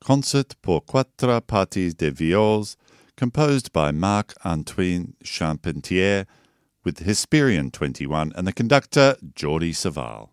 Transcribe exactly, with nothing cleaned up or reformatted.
Concert pour quatre parties de viols, composed by Marc-Antoine Charpentier, with Hesperian twenty-one and the conductor Jordi Savall.